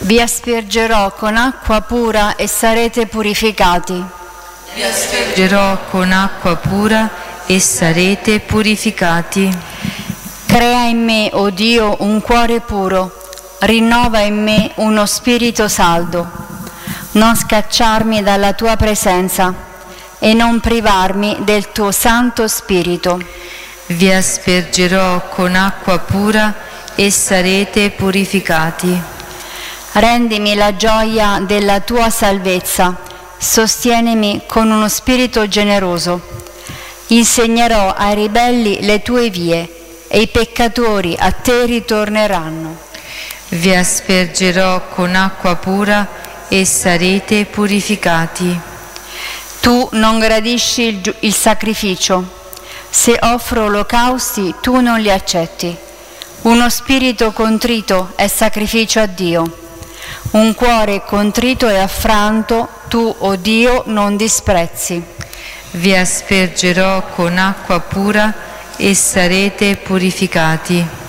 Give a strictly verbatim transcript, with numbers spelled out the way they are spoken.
Vi aspergerò con acqua pura e sarete purificati. Vi aspergerò con acqua pura e sarete purificati. Crea in me, o Dio, un cuore puro, rinnova in me uno spirito saldo. Non scacciarmi dalla tua presenza e non privarmi del tuo Santo Spirito. Vi aspergerò con acqua pura e sarete purificati. Rendimi la gioia della tua salvezza, sostienimi con uno spirito generoso. Insegnerò ai ribelli le tue vie e i peccatori a te ritorneranno. Vi aspergerò con acqua pura e sarete purificati. Tu non gradisci il, il sacrificio. Se offro olocausti, tu non li accetti. Uno spirito contrito è sacrificio a Dio. Un cuore contrito e affranto, tu, o Dio, non disprezzi. Vi aspergerò con acqua pura e sarete purificati.